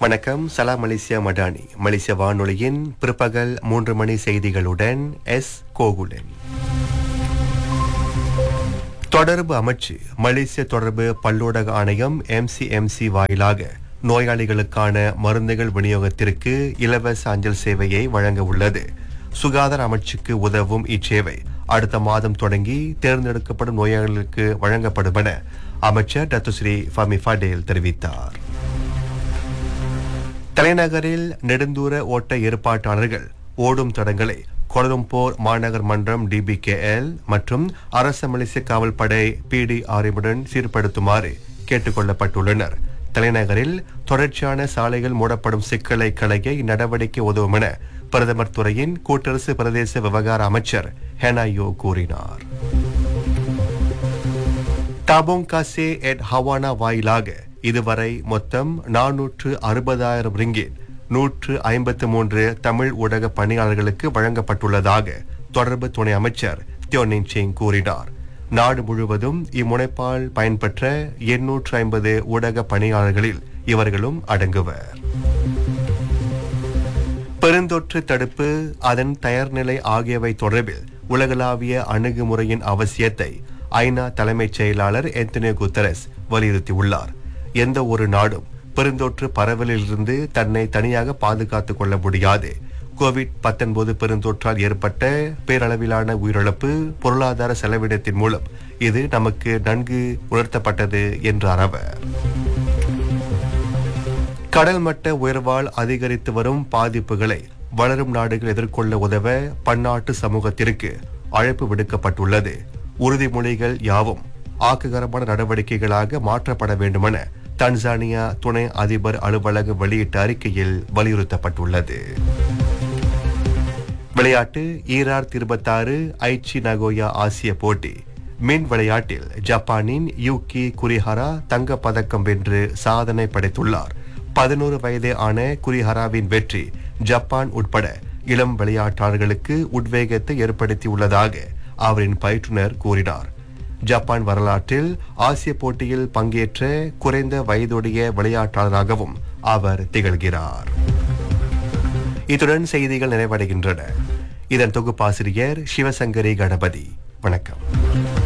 வணக்கம். சலாம் மலேசியா மடானி மலேசிய வானொலியின் பிற்பகல் 3 மணி செய்திகளுடன் எஸ் கோகுலன். தொடர்பு அமைச்சு மலேசிய தொடர்பு பல்லூடக ஆணையம் MCMC வாயிலாக நோயாளிகளுக்கான மருந்துகள் விநியோகத்திற்கு இலவச அஞ்சல் சேவையை வழங்க உள்ளது. சுகாதார அமைச்சுக்கு உதவும் இச்சேவை அடுத்த மாதம் தொடங்கி தேர்ந்தெடுக்கப்படும் நோயாளிகளுக்கு வழங்கப்படும் என அமைச்சர் டத்துஸ்ரீ ஃபமி ஃபடேல் தெரிவித்தார். தலைநகரில் நெடுந்தூர ஓட்ட ஏற்பாட்டாளர்கள் ஓடும் தடங்களை கோலலம்பூர் மாநகர் மன்றம் DBKL மற்றும் அரச மலேசிய காவல் படை PDRM-உடன் சீர்படுத்துமாறு கேட்டுக் கொள்ளப்பட்டுள்ளனர். தலைநகரில் தொடர்ச்சியான சாலைகள் மூடப்படும் சிக்கலை களைய இந்நடவடிக்கை உதவும் என பிரதமர் துறையின் கூட்டரசு பிரதேச விவகார அமைச்சர் ஹெனாயோ கூறினார். டாபோங் காசே எட் ஹவானா வாயிலாக இதுவரை மொத்தம் 460,000 ரிங்கிட் 153 தமிழ் ஊடக பணியாளர்களுக்கு வழங்கப்பட்டுள்ளதாக தொடர்பு துணை அமைச்சர் தியோனின் சிங் கூறினார். நாடு முழுவதும் இம்முனைப்பால் பயன்பெற்ற 850 ஊடக பணியாளர்களில் இவர்களும் அடங்குவர். பெருந்தொற்று தடுப்பு, அதன் தயார்நிலை ஆகியவை தொடர்பில் உலகளாவிய அணுகுமுறையின் அவசியத்தை ஐநா தலைமைச் செயலாளர் ஆந்தனியோ குட்டரஸ் வலியுறுத்தியுள்ளார். எந்த ஒரு நாடும் பெருந்தொற்று பரவலிலிருந்து தன்னை தனியாக பாதுகாத்துக் கொள்ள முடியாது. கோவிட்-19 பெருந்தொற்றால் ஏற்பட்ட பேரளவிலான உயிரிழப்பு, பொருளாதார செலவினத்தின் மூலம் இது நமக்கு நன்கு உணர்த்தப்பட்டது என்றார் அவர். கடல் மட்ட உயர்வால் அதிகரித்து வரும் பாதிப்புகளை வளரும் நாடுகள் எதிர்கொள்ள உதவ பன்னாட்டு சமூகத்திற்கு அழைப்பு விடுக்கப்பட்டுள்ளது. உறுதிமொழிகள் யாவும் ஆக்ககரமான நடவடிக்கைகளாக மாற்றப்பட வேண்டுமென தன்சானியா துணை அதிபர் அலுவலகம் வெளியிட்ட அறிக்கையில் வலியுறுத்தப்பட்டுள்ளது. விளையாட்டு 2026 ஐச்சி நகோயா ஆசிய போட்டி. மின் விளையாட்டில் ஜப்பானின் யூகி குரிஹரா தங்கப் பதக்கம் வென்று சாதனை படைத்துள்ளார். 11 வயதே ஆன குரிஹராவின் வெற்றி ஜப்பான் உட்பட இளம் விளையாட்டாளர்களுக்கு உத்வேகத்தை ஏற்படுத்தியுள்ளதாக அவரின் பயிற்றுனர் கூறினார். ஜப்பான் வரலாற்றில் ஆசிய போட்டியில் பங்கேற்ற குறைந்த வயதுடைய விளையாட்டாளராகவும் அவர் திகழ்கிறார். இத்துடன் செய்திகள் நிறைவடைகின்றன. இதன் தொகுப்பாசிரியர் சிவசங்கரி கணபதி. வணக்கம்.